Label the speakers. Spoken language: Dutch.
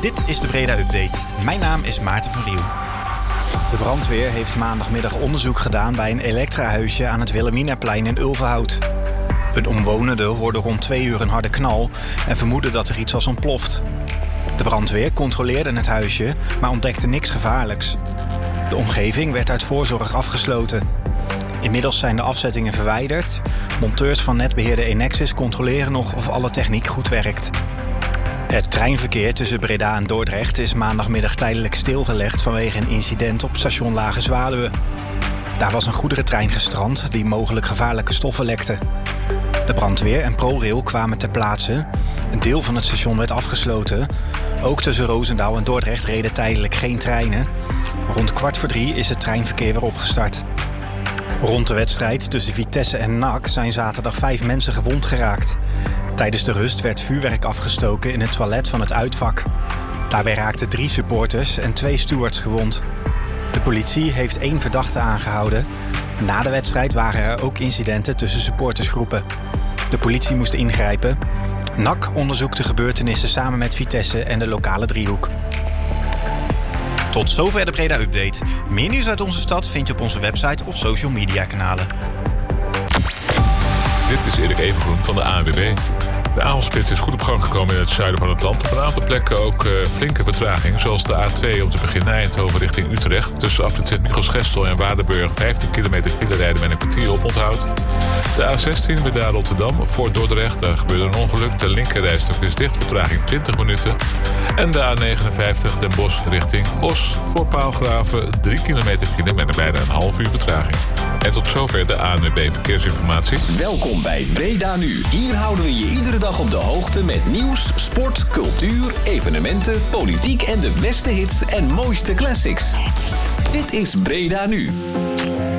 Speaker 1: Dit is de Breda Update. Mijn naam is Maarten van Riel. De brandweer heeft maandagmiddag onderzoek gedaan bij een elektrahuisje aan het Wilhelminaplein in Ulverhout. Een omwonende hoorde rond 2 uur een harde knal en vermoedde dat er iets was ontploft. De brandweer controleerde het huisje, maar ontdekte niks gevaarlijks. De omgeving werd uit voorzorg afgesloten. Inmiddels zijn de afzettingen verwijderd. Monteurs van netbeheerder Enexis controleren nog of alle techniek goed werkt. Het treinverkeer tussen Breda en Dordrecht is maandagmiddag tijdelijk stilgelegd vanwege een incident op station Lage Zwaluwe. Daar was een goederentrein gestrand die mogelijk gevaarlijke stoffen lekte. De brandweer en ProRail kwamen ter plaatse. Een deel van het station werd afgesloten. Ook tussen Roosendaal en Dordrecht reden tijdelijk geen treinen. Rond 2:15 is het treinverkeer weer opgestart. Rond de wedstrijd tussen Vitesse en NAC zijn zaterdag 5 mensen gewond geraakt. Tijdens de rust werd vuurwerk afgestoken in het toilet van het uitvak. Daarbij raakten 3 supporters en 2 stewards gewond. De politie heeft 1 verdachte aangehouden. Na de wedstrijd waren er ook incidenten tussen supportersgroepen. De politie moest ingrijpen. NAC onderzoekt de gebeurtenissen samen met Vitesse en de lokale driehoek. Tot zover de Breda Update. Meer nieuws uit onze stad vind je op onze website of social media kanalen.
Speaker 2: Dit is Erik Evengroen van de ANWB. De avondspits is goed op gang gekomen in het zuiden van het land. Op een aantal plekken ook flinke vertraging, zoals de A2 op de begin Eindhoven richting Utrecht. Tussen afrit Sint-Michels-Gestel en Waardenburg 15 kilometer file rijden met een kwartier oponthoud. De A16 Breda Rotterdam voor Dordrecht, daar gebeurde een ongeluk. De linkerrijstok is dicht, vertraging 20 minuten. En de A59 Den Bosch richting Os voor Paalgraven 3 kilometer file met bijna een half uur vertraging. En tot zover de ANWB Verkeersinformatie.
Speaker 3: Welkom bij Breda Nu. Hier houden we je iedere dag op de hoogte met nieuws, sport, cultuur, evenementen, politiek en de beste hits en mooiste classics. Dit is Breda Nu.